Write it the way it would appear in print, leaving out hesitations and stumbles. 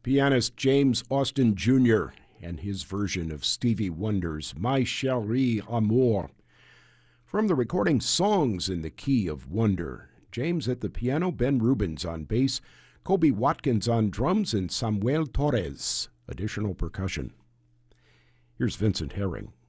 pianist James Austin Jr. and his version of Stevie Wonder's My Chérie Amour. From the recording Songs in the Key of Wonder, James at the piano, Ben Rubens on bass, Kobe Watkins on drums, and Samuel Torres, additional percussion. Here's Vincent Herring.